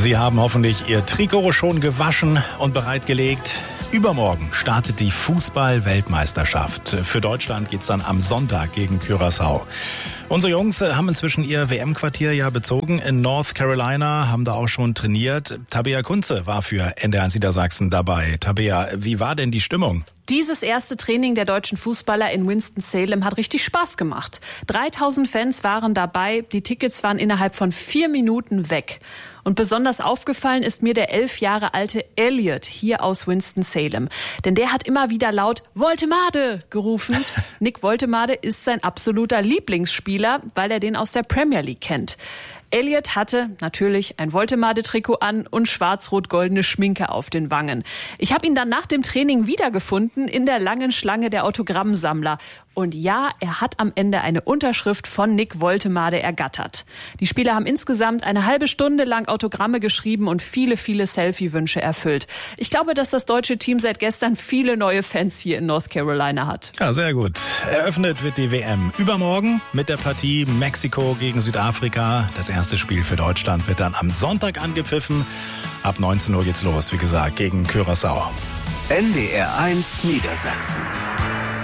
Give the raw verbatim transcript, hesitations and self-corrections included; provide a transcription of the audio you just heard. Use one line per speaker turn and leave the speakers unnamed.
Sie haben hoffentlich Ihr Trikot schon gewaschen und bereitgelegt. Übermorgen startet die Fußball-Weltmeisterschaft. Für Deutschland geht's dann am Sonntag gegen Curaçao. Unsere Jungs haben inzwischen ihr W M-Quartier ja bezogen in North Carolina, haben da auch schon trainiert. Tabea Kunze war für N D R eins Niedersachsen dabei. Tabea, wie war denn die Stimmung?
Dieses erste Training der deutschen Fußballer in Winston-Salem hat richtig Spaß gemacht. dreitausend Fans waren dabei, die Tickets waren innerhalb von vier Minuten weg. Und besonders aufgefallen ist mir der elf Jahre alte Elliot hier aus Winston-Salem. Denn der hat immer wieder laut Woltemade gerufen. Nick Woltemade ist sein absoluter Lieblingsspieler, weil er den aus der Premier League kennt. Elliot hatte natürlich ein Woltemade-Trikot an und schwarz-rot-goldene Schminke auf den Wangen. Ich habe ihn dann nach dem Training wiedergefunden in der langen Schlange der Autogrammsammler. Und ja, er hat am Ende eine Unterschrift von Nick Woltemade ergattert. Die Spieler haben insgesamt eine halbe Stunde lang Autogramme geschrieben und viele, viele Selfie-Wünsche erfüllt. Ich glaube, dass das deutsche Team seit gestern viele neue Fans hier in North Carolina hat.
Ja, sehr gut. Eröffnet wird die W M übermorgen mit der Partie Mexiko gegen Südafrika. Das erste Spiel für Deutschland wird dann am Sonntag angepfiffen. Ab neunzehn Uhr geht's los, wie gesagt, gegen Curaçao.
N D R eins Niedersachsen.